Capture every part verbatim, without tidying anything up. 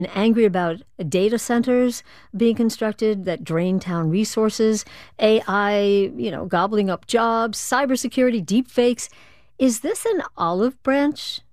and angry about data centers being constructed that drain town resources, A I, you know, gobbling up jobs, cybersecurity, deepfakes. Is this an olive branch?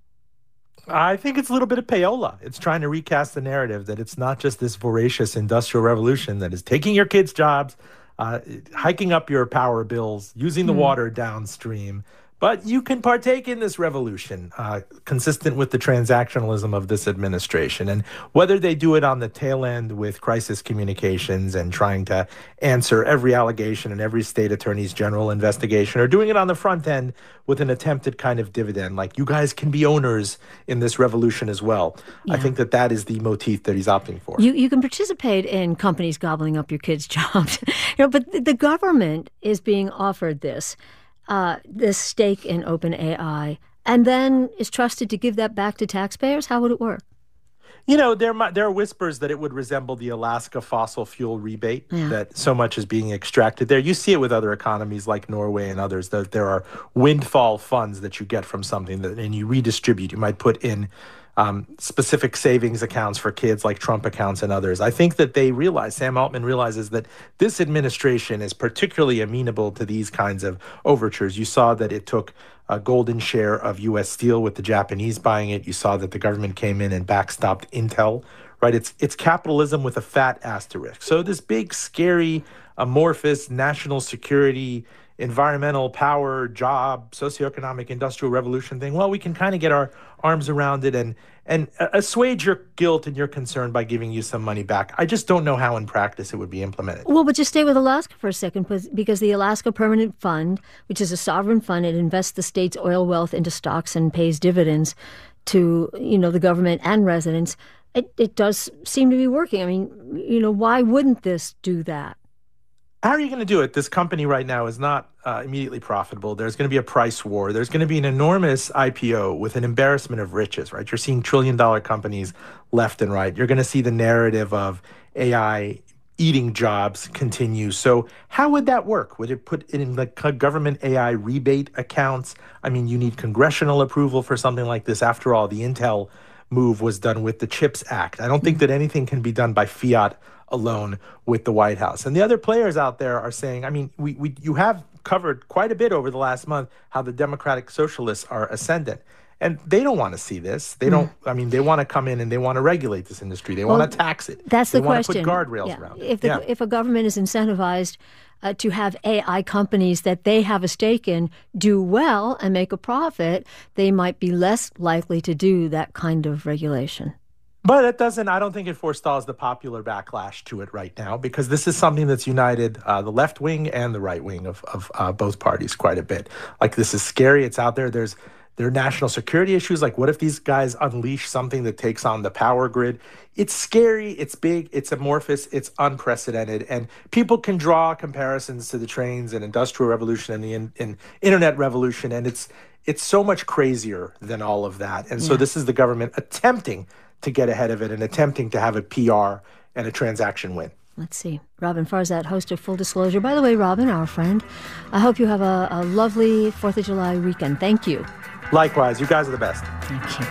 I think it's a little bit of payola. It's trying to recast the narrative that it's not just this voracious industrial revolution that is taking your kids' jobs, uh, hiking up your power bills, using the Hmm. water downstream. But you can partake in this revolution, uh, consistent with the transactionalism of this administration. And whether they do it on the tail end with crisis communications and trying to answer every allegation in every state attorney's general investigation, or doing it on the front end with an attempted kind of dividend, like you guys can be owners in this revolution as well. Yeah. I think that that is the motif that he's opting for. You you can participate in companies gobbling up your kids' jobs, you know, but the government is being offered this. Uh, this stake in OpenAI, and then is trusted to give that back to taxpayers? How would it work? You know, there there are whispers that it would resemble the Alaska fossil fuel rebate, Yeah. that so much is being extracted there. You see it with other economies like Norway and others, that there are windfall funds that you get from something that, and you redistribute. You might put in um, specific savings accounts for kids like Trump accounts and others. I think that they realize, Sam Altman realizes that this administration is particularly amenable to these kinds of overtures. You saw that it took a golden share of U S Steel with the Japanese buying it. You saw that the government came in and backstopped Intel, right? It's it's capitalism with a fat asterisk. So this big, scary, amorphous national security, environmental power, job, socioeconomic, industrial revolution thing, well, we can kind of get our arms around it and and assuage your guilt and your concern by giving you some money back. I just don't know how in practice it would be implemented. Well, but just stay with Alaska for a second, because the Alaska Permanent Fund, which is a sovereign fund, it invests the state's oil wealth into stocks and pays dividends to, you know, the government and residents. It, it does seem to be working. I mean, you know, why wouldn't this do that? How are you going to do it? This company right now is not uh, immediately profitable. There's going to be a price war. There's going to be an enormous I P O with an embarrassment of riches, right? You're seeing trillion dollar companies left and right. You're going to see the narrative of A I eating jobs continue. So how would that work? Would it put it in the government A I rebate accounts? I mean, you need congressional approval for something like this. After all, the Intel move was done with the CHIPS Act. I don't think that anything can be done by fiat alone with the White House. And the other players out there are saying, I mean, we, we you have covered quite a bit over the last month how the Democratic Socialists are ascendant. And they don't want to see this. They don't, I mean, they want to come in and they want to regulate this industry. They Well, want to tax it. That's they the want question. to put guardrails Yeah. around it. If, the, yeah. if a government is incentivized uh, to have A I companies that they have a stake in do well and make a profit, they might be less likely to do that kind of regulation. But it doesn't, I don't think it forestalls the popular backlash to it right now, because this is something that's united uh, the left wing and the right wing of, of uh, both parties quite a bit. Like, this is scary. It's out there. There's there are national security issues. Like, what if these guys unleash something that takes on the power grid? It's scary. It's big. It's amorphous. It's unprecedented. And people can draw comparisons to the trains and industrial revolution and the in, in internet revolution. And it's it's so much crazier than all of that. And so Yeah. this is the government attempting to get ahead of it and attempting to have a P R and a transaction win. Let's see. Robin Farzad, host of Full Disclosure. By the way, Robin, our friend, I hope you have a, a lovely fourth of July weekend. Thank you. Likewise, you guys are the best. Thank you.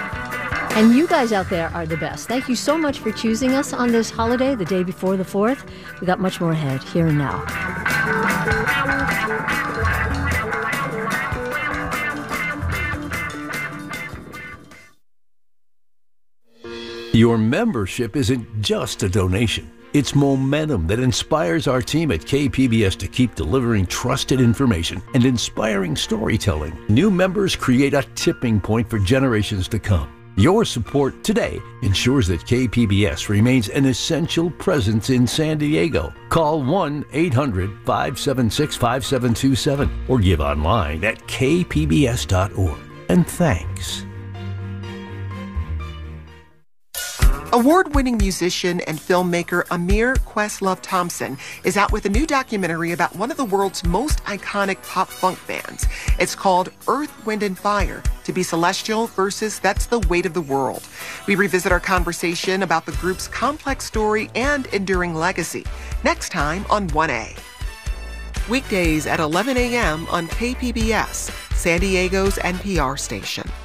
And you guys out there are the best. Thank you so much for choosing us on this holiday, the day before the fourth. We got much more ahead, here and now. Your membership isn't just a donation. It's momentum that inspires our team at K P B S to keep delivering trusted information and inspiring storytelling. New members create a tipping point for generations to come. Your support today ensures that K P B S remains an essential presence in San Diego. Call one eight hundred five seven six five seven two seven or give online at k p b s dot org. And thanks. Award-winning musician and filmmaker Amir Questlove Thompson is out with a new documentary about one of the world's most iconic pop-funk bands. It's called Earth, Wind and Fire, To Be Celestial versus That's the Weight of the World. We revisit our conversation about the group's complex story and enduring legacy next time on one A. Weekdays at eleven a.m. on K P B S, San Diego's N P R station.